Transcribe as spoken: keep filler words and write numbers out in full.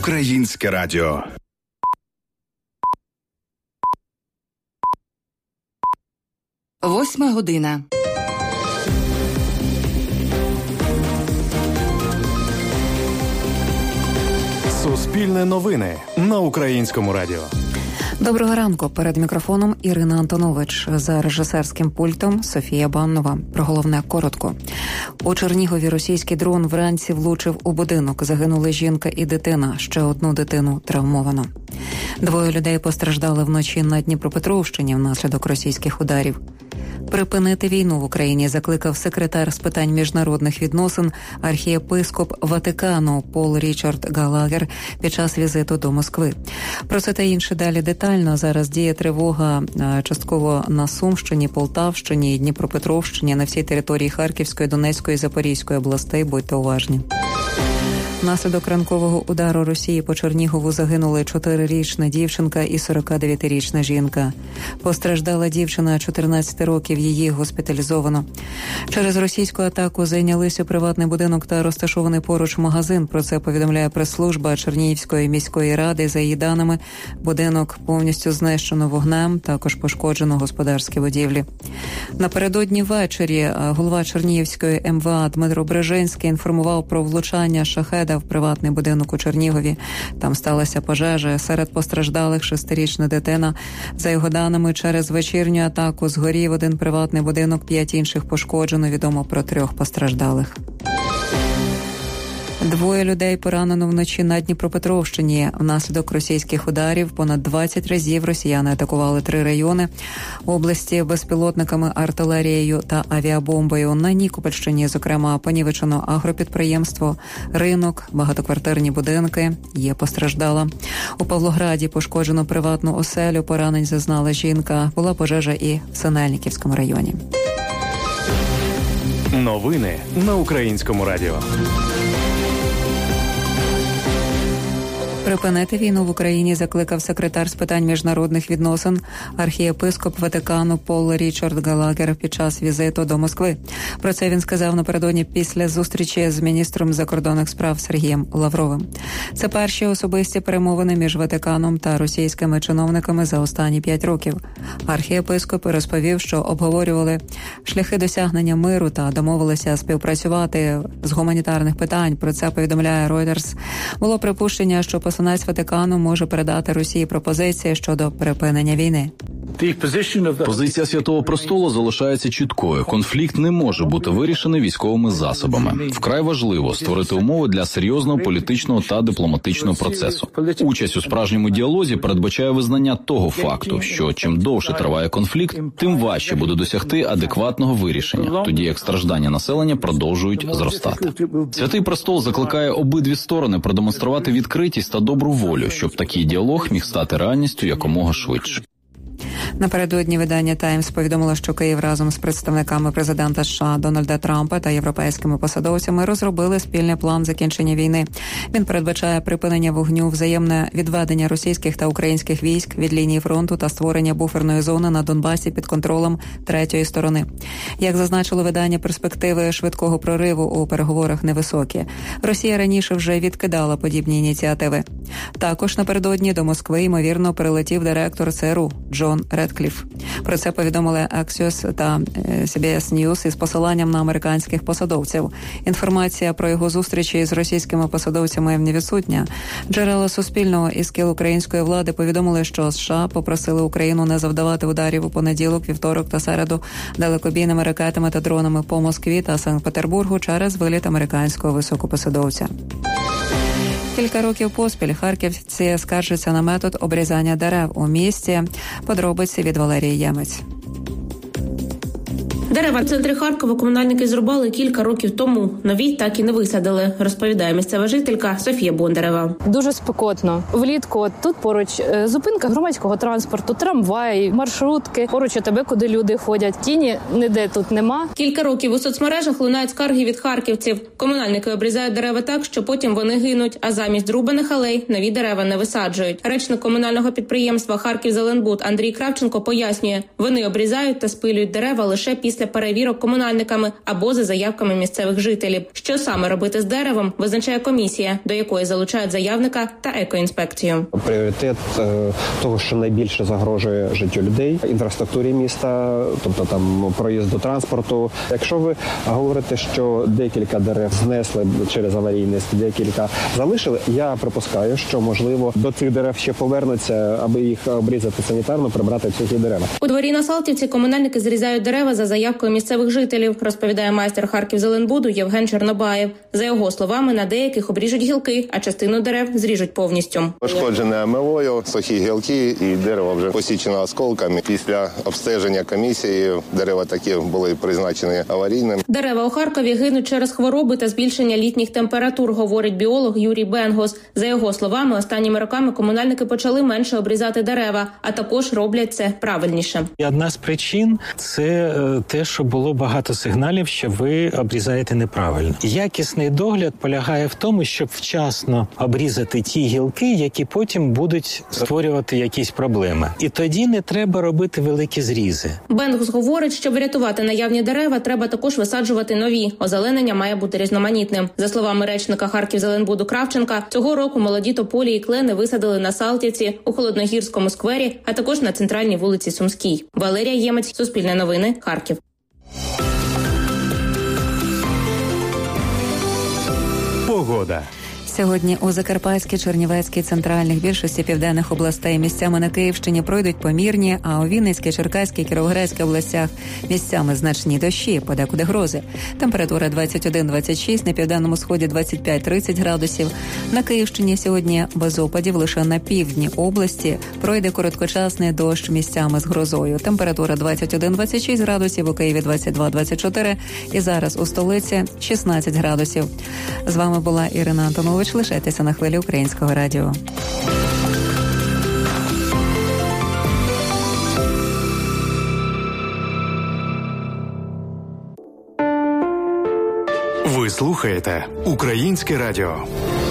Українське радіо. Восьма година. Суспільне новини на Українському радіо. Доброго ранку. Перед мікрофоном Ірина Антонович. За режисерським пультом Софія Баннова. Про головне коротко. У Чернігові російський дрон вранці влучив у будинок. Загинули жінка і дитина. Ще одну дитину травмовано. Двоє людей постраждали вночі на Дніпропетровщині внаслідок російських ударів. Припинити війну в Україні закликав секретар з питань міжнародних відносин, архієпископ Ватикану Пол Річард Галагер під час візиту до Москви. Про це та інше далі детально. Зараз діє тривога частково на Сумщині, Полтавщині, Дніпропетровщині, на всій території Харківської, Донецької, Запорізької областей. Будьте уважні. Внаслідок ранкового удару Росії по Чернігову загинули чотирирічна дівчинка і сорокадев'ятирічна жінка. Постраждала дівчина чотирнадцять років, її госпіталізовано. Через російську атаку зайнялися приватний будинок та розташований поруч магазин. Про це повідомляє прес-служба Чернігівської міської ради. За її даними, будинок повністю знищено вогнем, також пошкоджено господарські будівлі. Напередодні ввечері голова Чернігівської ем ве а Дмитро Брижинський інформував про влучання шахеда в приватний будинок у Чернігові. Там сталася пожежа. Серед постраждалих шестирічна дитина. За його даними, через вечірню атаку згорів один приватний будинок, п'ять інших пошкоджено. Відомо про трьох постраждалих. Двоє людей поранено вночі на Дніпропетровщині. Внаслідок російських ударів понад двадцять разів росіяни атакували три райони області безпілотниками, артилерією та авіабомбою. На Нікопольщині, зокрема, понівечено агропідприємство, ринок, багатоквартирні будинки. Є постраждала. У Павлограді пошкоджено приватну оселю, поранень зазнала жінка. Була пожежа і в Синельниківському районі. Новини на Українському радіо. Припинити війну в Україні закликав секретар з питань міжнародних відносин, архієпископ Ватикану Пол Річард Галагер під час візиту до Москви. Про це він сказав напередодні після зустрічі з міністром закордонних справ Сергієм Лавровим. Це перші особисті перемовини між Ватиканом та російськими чиновниками за останні п'ять років. Архієпископ розповів, що обговорювали шляхи досягнення миру та домовилися співпрацювати з гуманітарних питань. Про це повідомляє Reuters. Було припущення, що посланець Ватикану може передати Росії пропозиції щодо припинення війни. Позиція Святого Престолу залишається чіткою. Конфлікт не може бути вирішений військовими засобами. Вкрай важливо створити умови для серйозного політичного та дипломатичного процесу. Участь у справжньому діалозі передбачає визнання того факту, що чим довше триває конфлікт, тим важче буде досягти адекватного вирішення, тоді як страждання населення продовжують зростати. Святий Престол закликає обидві сторони продемонструвати відкритість та добру волю, щоб такий діалог міг стати реальністю якомога швидше. Напередодні видання «Таймс» повідомило, що Київ разом з представниками президента США Дональда Трампа та європейськими посадовцями розробили спільний план закінчення війни. Він передбачає припинення вогню, взаємне відведення російських та українських військ від лінії фронту та створення буферної зони на Донбасі під контролем третьої сторони. Як зазначило видання, перспективи швидкого прориву у переговорах невисокі. Росія раніше вже відкидала подібні ініціативи. Також напередодні до Москви, ймовірно, прилетів директор це ер у Джон Редкліф. Про це повідомили Axios та сі бі ес News із посиланням на американських посадовців. Інформація про його зустрічі з російськими посадовцями не відсутня. Джерела Суспільного із кіл української влади повідомили, що США попросили Україну не завдавати ударів у понеділок, вівторок та середу далекобійними ракетами та дронами по Москві та Санкт-Петербургу через виліт американського високопосадовця. Кілька років поспіль харківці скаржаться на метод обрізання дерев у місті. Подробиці від Валерії Ємець. Дерева в центрі Харкова комунальники зрубали кілька років тому. Нові так і не висадили, розповідає місцева жителька Софія Бондарева. Дуже спекотно. Влітку от тут поруч зупинка громадського транспорту, трамваї, маршрутки. Поруч у тебе, куди люди ходять. Тіні ніде тут нема. Кілька років у соцмережах лунають скарги від харківців. Комунальники обрізають дерева так, що потім вони гинуть, а замість зрубаних алей нові дерева не висаджують. Речник комунального підприємства «Харківзеленбуд» Андрій Кравченко пояснює, вони обрізають та спилюють дерева лише після домагатися перевірок комунальниками або за заявками місцевих жителів. Що саме робити з деревом, визначає комісія, до якої залучають заявника та екоінспекцію. Пріоритет е, того, що найбільше загрожує життю людей, інфраструктурі міста, тобто там проїзду транспорту. Якщо ви говорите, що декілька дерев знесли через аварійність, декілька залишили, я припускаю, що можливо до цих дерев ще повернуться, аби їх обрізати санітарно, прибрати всі ті дерева. У дворі на Салтівці комунальники зрізають дерева за заявкою місцевих жителів, розповідає майстер Харківзеленбуду Євген Чорнобаєв. За його словами, на деяких обріжуть гілки, а частину дерев зріжуть повністю. Пошкоджене милою, сухі гілки і дерево вже посічено осколками. Після обстеження комісії дерева такі були призначені аварійними. Дерева у Харкові гинуть через хвороби та збільшення літніх температур, говорить біолог Юрій Бенгос. За його словами, останніми роками комунальники почали менше обрізати дерева, а також роблять це правильніше. І одна з причин – це те, що було багато сигналів, що ви обрізаєте неправильно. Якісний догляд полягає в тому, щоб вчасно обрізати ті гілки, які потім будуть створювати якісь проблеми. І тоді не треба робити великі зрізи. Бенгус говорить, щоб врятувати наявні дерева, треба також висаджувати нові. Озеленення має бути різноманітним. За словами речника Харківзеленбуду Кравченка, цього року молоді тополі і клени висадили на Салтівці, у Холодногірському сквері, а також на центральній вулиці Сумській. Валерія Ємець, Суспільне новини, Харків. Погода. Сьогодні у Закарпатській, Чернівецькій, центральних, більшості південних областей місцями на Київщині пройдуть помірні, а у Вінницькій, Черкаській, Кіровоградській областях місцями значні дощі, подекуди грози. Температура двадцять один - двадцять шість, на південному сході двадцять п'ять - тридцять градусів. На Київщині сьогодні без опадів, лише на півдні області пройде короткочасний дощ місцями з грозою. Температура двадцять один - двадцять шість градусів, у Києві двадцять два - двадцять чотири і зараз у столиці шістнадцять градусів. З вами була Ірина Антонович. Лишайтеся на хвилі Українського радіо. Ви слухаєте Українське радіо.